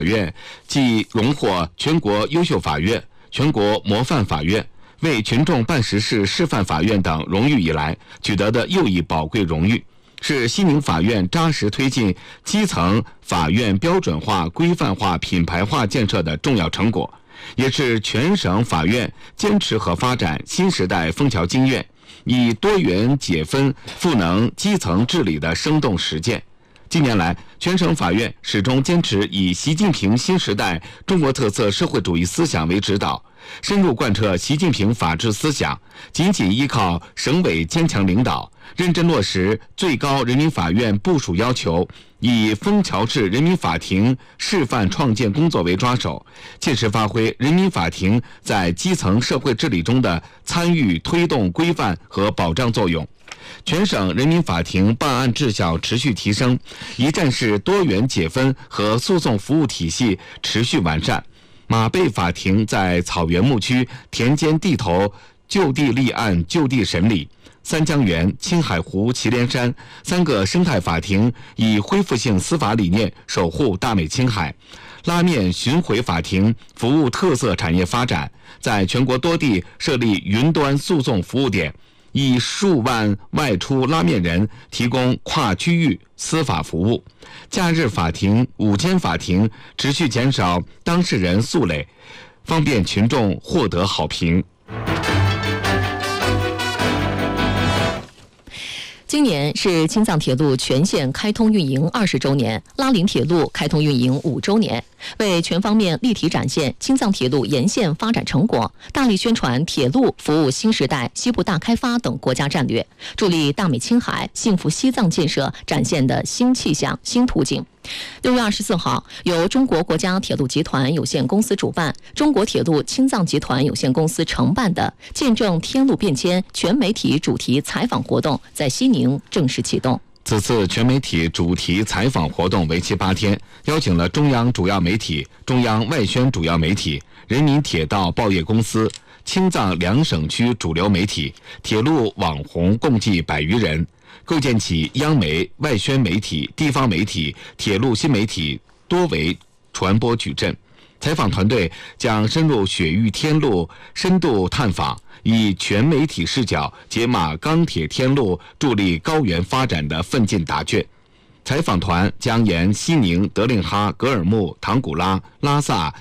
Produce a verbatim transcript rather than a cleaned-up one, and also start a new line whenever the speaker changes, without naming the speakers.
院继荣获全国优秀法院、全国模范法院、为群众办实事示范法院等荣誉以来，取得的又一宝贵荣誉，是西宁法院扎实推进基层法院标准化、规范化、品牌化建设的重要成果，也是全省法院坚持和发展新时代枫桥经院，以多元解分赋能基层治理的生动实践。近年来，全省法院始终坚持以习近平新时代中国特色社会主义思想为指导，深入贯彻习近平法治思想，紧紧依靠省委坚强领导，认真落实最高人民法院部署要求，以枫桥市人民法庭示范创建工作为抓手，切实发挥人民法庭在基层社会治理中的参与、推动、规范和保障作用。全省人民法庭办案质效持续提升，一站式多元解分和诉讼服务体系持续完善。马背法庭在草原牧区、田间地头就地立案、就地审理；三江源、青海湖、祁连山三个生态法庭以恢复性司法理念守护大美青海。拉面巡回法庭服务特色产业发展，在全国多地设立云端诉讼服务点，以数万外出拉面人提供跨区域司法服务。假日法庭、午间法庭持续减少当事人诉累，方便群众获得好评。
今年是青藏铁路全线开通运营二十周年，拉林铁路开通运营五周年。为全方面立体展现青藏铁路沿线发展成果，大力宣传铁路服务新时代、西部大开发等国家战略，助力大美青海、幸福西藏建设展现的新气象、新途径。六月二十四号，由中国国家铁路集团有限公司主办、中国铁路青藏集团有限公司承办的“见证天路变迁”全媒体主题采访活动在西宁正式启动。
此次全媒体主题采访活动为期八天，邀请了中央主要媒体、中央外宣主要媒体、人民铁道报业公司、青藏两省区主流媒体、铁路网红共计百余人，构建起央媒、外宣媒体、地方媒体、铁路新媒体多维传播矩阵。采访团队将深入雪域天路深度探访，以全媒体视角解码钢铁天路助力高原发展的奋进答卷。采访团将沿西宁、德令哈、格尔木、唐古拉、拉萨、